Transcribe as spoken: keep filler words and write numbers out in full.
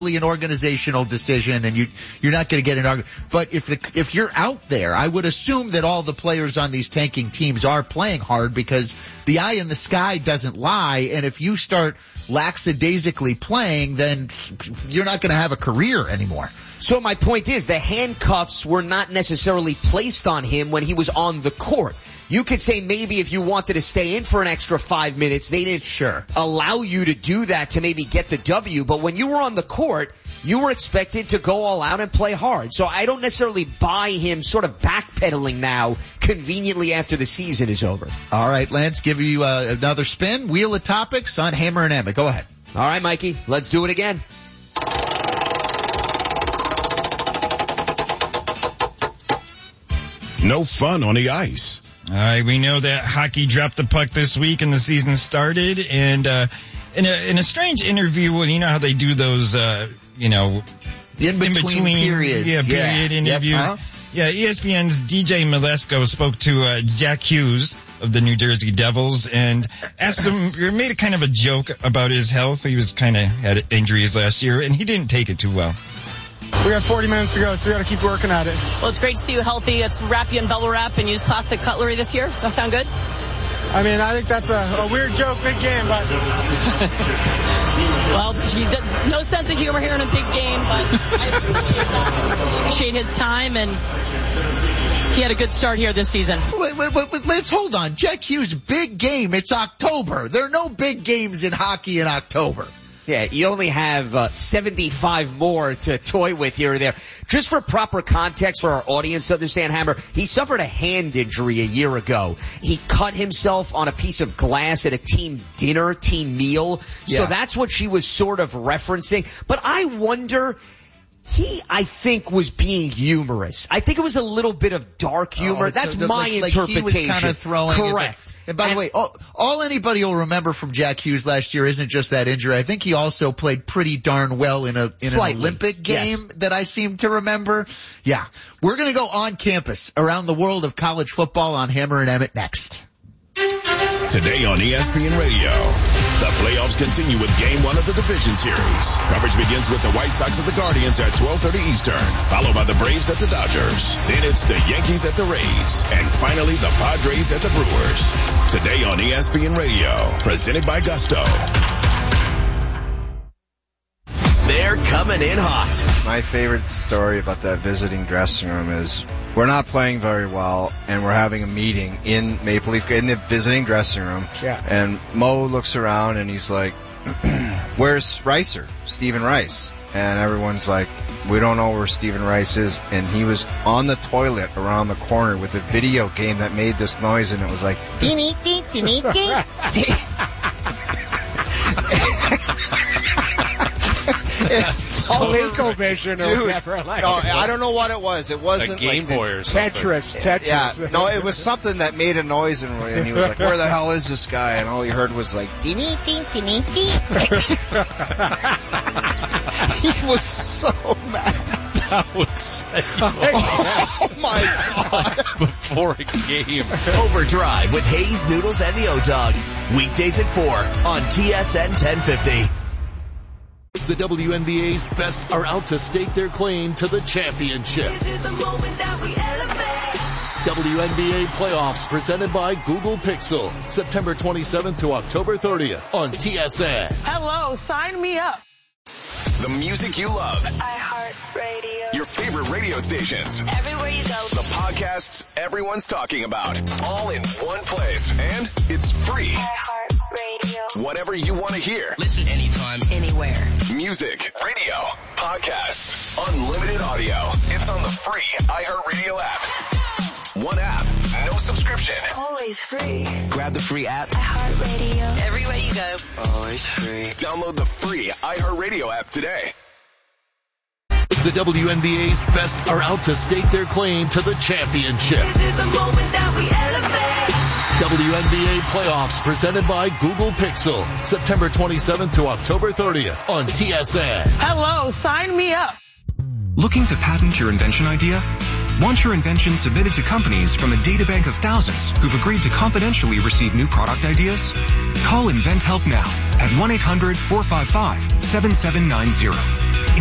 an organizational decision, and you you're not going to get an argument. But if the if you're out there, I would assume that all the players on these tanking teams are playing hard, because the eye in the sky doesn't lie. And if you start lackadaisically playing, then you're not going to have a career anymore. So my point is, the handcuffs were not necessarily placed on him when he was on the court. You could say maybe if you wanted to stay in for an extra five minutes, they didn't sure. allow you to do that to maybe get the W. But when you were on the court, you were expected to go all out and play hard. So I don't necessarily buy him sort of backpedaling now conveniently after the season is over. All right, Lance, give you uh, another spin. Wheel of topics on Hammer and Emmett. Go ahead. All right, Mikey, let's do it again. No fun on the ice. All right, we know that hockey dropped the puck this week and the season started. And uh in a in a strange interview, you know how they do those, uh you know, in between, in between periods, yeah, period yeah. interviews. Yep. Huh? Yeah, E S P N's D J Malesko spoke to uh, Jack Hughes of the New Jersey Devils and asked him, made a kind of a joke about his health. He was kind of had injuries last year, and he didn't take it too well. We got forty minutes to go, so we got to keep working at it. Well, it's great to see you healthy. Let's wrap you in bubble wrap and use plastic cutlery this year. Does that sound good? I mean, I think that's a, a weird joke mid-game, but... Well, no sense of humor here in a big game, but I appreciate his time, and he had a good start here this season. Wait, wait, wait, wait, let's hold on. Jack Hughes, big game. It's October. There are no big games in hockey in October. Yeah, you only have uh, seventy-five more to toy with here or there. Just for proper context for our audience to understand, Hammer, he suffered a hand injury a year ago. He cut himself on a piece of glass at a team dinner, team meal. Yeah. So that's what she was sort of referencing. But I wonder... He, I think, was being humorous. I think it was a little bit of dark humor. Oh, That's so, my like, interpretation. Like he was kind of throwing Correct. It. And by and, the way, all, all anybody will remember from Jack Hughes last year isn't just that injury. I think he also played pretty darn well in a in Slightly. an Olympic game yes. that I seem to remember. Yeah. We're going to go on campus around the world of college football on Hammer and Emmett next. Today on E S P N Radio, the playoffs continue with Game one of the Division Series. Coverage begins with the White Sox at the Guardians at twelve thirty Eastern, followed by the Braves at the Dodgers. Then it's the Yankees at the Rays, and finally the Padres at the Brewers. Today on E S P N Radio, presented by Gusto. They're coming in hot. My favorite story about that visiting dressing room is we're not playing very well, and we're having a meeting in Maple Leaf, in the visiting dressing room. Yeah. And Mo looks around, and he's like, where's Ricer, Stephen Rice? And everyone's like, we don't know where Stephen Rice is. And he was on the toilet around the corner with a video game that made this noise, and it was like, dee dee dee dee Oh, Incovision or whatever. Like no, I don't know what it was. It wasn't a Game like Boy or something. Tetris, Tetris. Yeah, no, it was something that made a noise, and, and he was like, where the hell is this guy? And all he heard was like, dee dee dee dee dee. He was so mad. I would say. Oh, my God. Before a game. Overdrive with Hayes, Noodles, and the O-Dog. Weekdays at four on T S N ten fifty. The W N B A's best are out to stake their claim to the championship. W N B A playoffs presented by Google Pixel. September twenty-seventh to October thirtieth on T S N. Hello, sign me up. The music you love. iHeartRadio. Your favorite radio stations. Everywhere you go. The podcasts everyone's talking about. All in one place. And it's free. iHeartRadio. Whatever you want to hear. Listen anytime, anywhere. Music, radio, podcasts, unlimited audio. It's on the free iHeartRadio app. One app, no subscription. Always free. Grab the free app. iHeartRadio. Everywhere you go. Always free. Download the free iHeartRadio app today. The W N B A's best are out to stake their claim to the championship. W N B A playoffs presented by Google Pixel. September twenty-seventh to October thirtieth on T S N. Hello, sign me up. Looking to patent your invention idea? Want your invention submitted to companies from a databank of thousands who've agreed to confidentially receive new product ideas? Call InventHelp now at one eight hundred four five five seven seven nine zero.